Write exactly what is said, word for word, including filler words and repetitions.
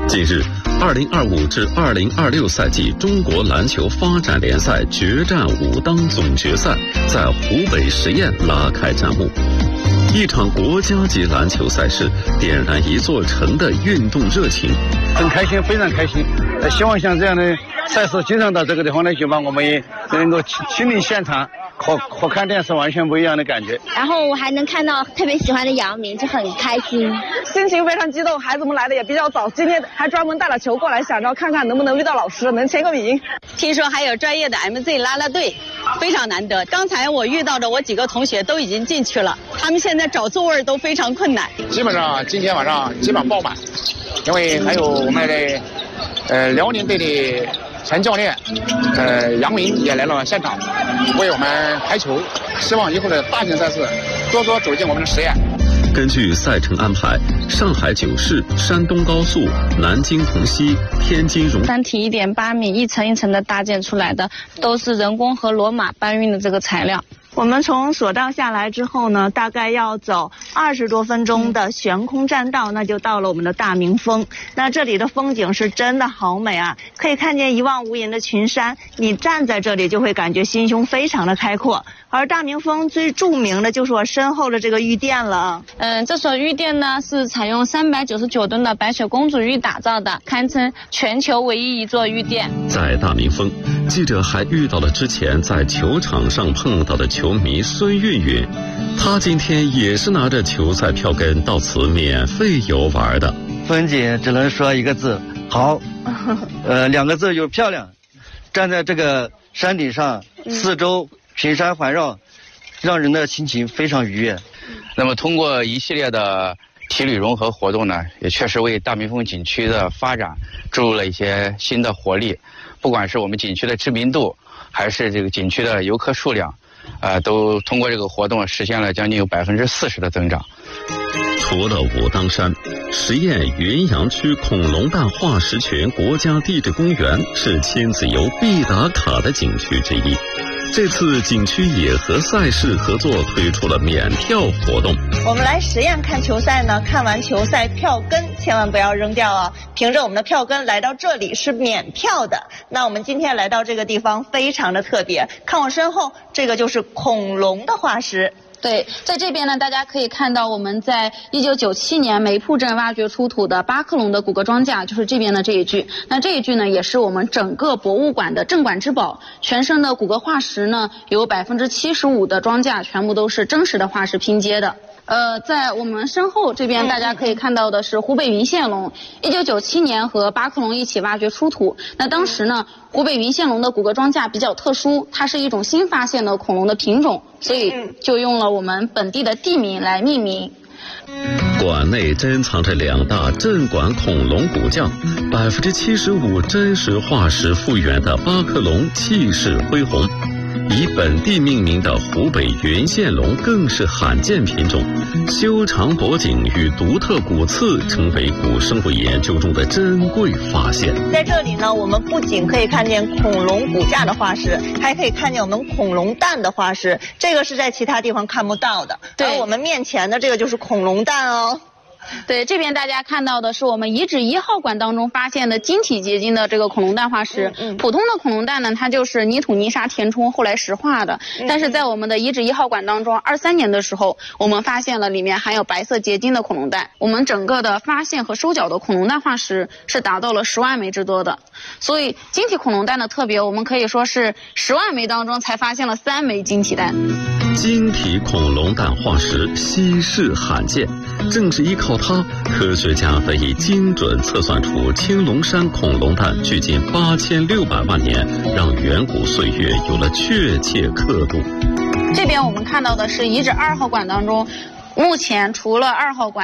近日，二零二五至二零二六赛季中国篮球发展联赛决战武当总决赛在湖北十堰拉开战幕。一场国家级篮球赛事点燃一座城的运动热情， 很开心，非常开心。呃，希望像这样的赛事经常到这个地方来举办，我们也能够亲临现场，和和看电视完全不一样的感觉。 然后我还能看到特别喜欢的姚明，就很开心， 心情非常激动。孩子们来的也比较早，今天还专门带了球过来，想着看看能不能遇到老师，能签个名。 听说还有专业的 M Z 啦啦队，非常难得。刚才我遇到的我几个同学都已经进去了，他们现在找座位都非常困难。 基本上今天晚上基本爆满，因为还有我们的呃辽宁队的陈教练，呃杨明也来了现场，为我们排球。希望以后的大型赛事多多走进我们的实验。 根据赛程安排，上海九市、山东高速、南京同溪、天津荣三体一点八米，一层一层的搭建出来的，都是人工和骡马搬运的这个材料。我们从索道下来之后呢，大概要走二十多分钟的悬空栈道，那就到了我们的大明峰。那这里的风景是真的好美啊，可以看见一望无垠的群山，你站在这里就会感觉心胸非常的开阔。而大明峰最著名的就是我身后的这个玉殿了。嗯，这所玉殿呢是采用三百九十九吨的白雪公主玉打造的，堪称全球唯一一座玉殿。 在大明峰，记者还遇到了之前在球场上碰到的球迷孙韵韵，她今天也是拿着球赛票根到此免费游玩的。 风景只能说一个字，好。呃，两个字就是漂亮。站在这个山顶上，四周群山环绕，让人的心情非常愉悦。 那么通过一系列的体旅融合活动呢，也确实为大明峰景区的发展注入了一些新的活力。不管是我们景区的知名度，还是这个景区的游客数量，呃，都通过这个活动实现了将近有百分之四十的增长。 除了武当山，十堰云阳区恐龙蛋化石泉国家地质公园是亲子游必打卡的景区之一。这次景区也和赛事合作推出了免票活动。 我们来十堰看球赛呢，看完球赛票根千万不要扔掉啊！凭着我们的票根来到这里是免票的。那我们今天来到这个地方非常的特别，看我身后，这个就是恐龙的化石。 对，在这边呢，大家可以看到我们在一九九七年梅铺镇挖掘出土的巴克龙的骨骼装架，就是这边的这一具。那这一具呢，也是我们整个博物馆的镇馆之宝。全身的骨骼化石呢，有百分之七十五的装架全部都是真实的化石拼接的。呃，在我们身后这边，大家可以看到的是湖北云线龙，一九九七年和巴克龙一起挖掘出土。那当时呢，湖北云线龙的骨骼装架比较特殊，它是一种新发现的恐龙的品种，所以就用了我们本地的地名来命名。 馆内珍藏着两大镇馆恐龙骨架，百分之七十五真实化石复原的巴克龙气势恢宏。以本地命名的湖北云线龙更是罕见品种，修长脖颈与独特骨刺成为古生物研究中的珍贵发现。 在这里呢，我们不仅可以看见恐龙骨架的化石，还可以看见我们恐龙蛋的化石，这个是在其他地方看不到的。对，而我们面前的这个就是恐龙蛋哦。 对，这边大家看到的是我们遗址一号馆当中发现的晶体结晶的这个恐龙蛋化石。嗯嗯、普通的恐龙蛋呢，它就是泥土泥沙填充后来石化的。嗯、但是在我们的遗址一号馆当中，二三年的时候，我们发现了里面含有白色结晶的恐龙蛋。我们整个的发现和收缴的恐龙蛋化石是达到了十万枚之多的。所以晶体恐龙蛋的特别，我们可以说是十万枚当中才发现了三枚晶体蛋。 晶体恐龙蛋化石稀世罕见，正是依靠它，科学家得以精准测算出青龙山恐龙蛋距今八千六百万年，让远古岁月有了确切刻度。 这边我们看到的是遗址二号馆当中，目前除了二号馆